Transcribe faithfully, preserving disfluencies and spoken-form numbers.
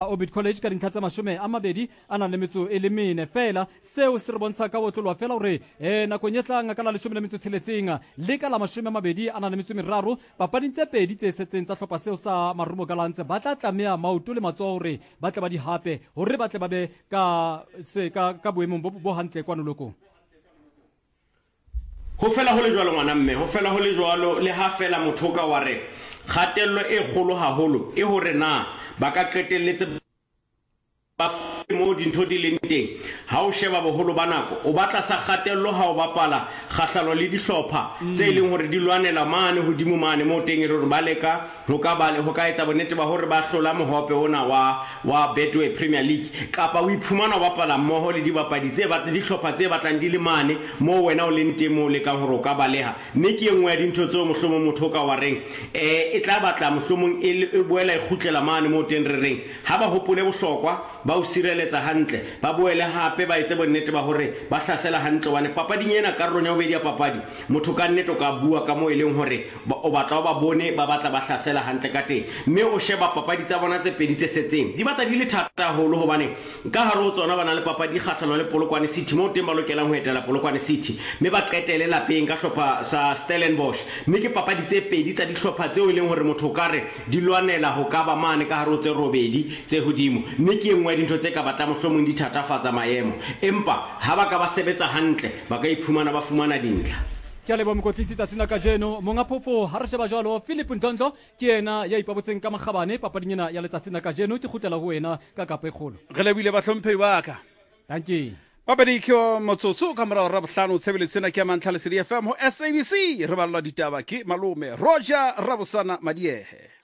Orbit College ka dintlha tse mashome a mabedi a nang le metso e le mene fela. Seo se re bontsha ka botlolwa fela hore eh nakong e tlang ka la leshome le metso e tsheletseng le ka la mashome a mabedi a nang le metso e meraro papading tse pedi tse setseng tsa hlopha seo sa Marumo Gallants ba tla tlameha maoto le matsoho hore ba tle ba di hape hore ba tle ba be ka se ka ka boemong bo bo hantle kwa nolokong. Ho fela ho le jwalo ngwana mme ho fela ho le jwalo le ha fela motho ka wa re kgatello e kgolo haholo e hore na ba ka qetelletse ba mo dintho di leng teng ha o sheba boholo ba nako o batla sa kgatello ha o bapala kgahlano le dihlopha tse leng hore di lwanela mane hodimo mane mo teng e re ba leka ho ka ba le ho ka etsa bonnete ba hore ba hlola mohope ona wa wa Betway Premier League kapa o iphumana o bapala mmoho le dibapadi tse batla dihlopha tse batlang di le mane mo wena o leng teng mo le kang hore o ka baleha mme ke engwe ya dintho tseo mohlomo motho ka wa reng eh e tla batla mohlomong e boela e khutlela mane mo teng re reng ha ba hopole bohlokwa ba o sireletsa hantle ba boele hape ba etse bonnete ba hore ba hlasela hantle wane papading ena karolong ya bobedi ya papadi motho ka nnete ka bua ka mo e leng hore o batla ba bone ba batla ba hlasela hantle ka teng mme o sheba papadi tsa bona tse pedi tse setseng di batla di le thata haholo hobane ka hare ho tsona bana le papadi kgahlano le Polokwane City mo teng ba lokelang ho etela Polokwane City mme ba qetele lapeng ka hlopha sa Stellenbosch mme ke papadi tse pedi tsa dihlopha tseo e leng hore motho ka re di lwanela ho ka ba mane ka hare ho tse robedi tse hodimo mme ke engwe dintho tse ka batla mohlomong di thatafatsa maemo empa ha ba ka ba sebetsa hantle ba ka iphumana ba fumana dintlha. Ke a leboha mokotlisi tsatsing ka jeno monga phofo ha re sheba jwalo Philip Ndondlo ke yena ya ipabotseng ka makgabane papading ena ya letsatsing ka jeno ke khutlela ho wena ka kapa e kgolo re lebile ba hlomphe ba ka thank you babedi ke motsotso ka mora ra bohlano tshebeletso ke Mantlha le City F M ho S A B C re balla ditaba ke malome Roger Rabosana Madiehe.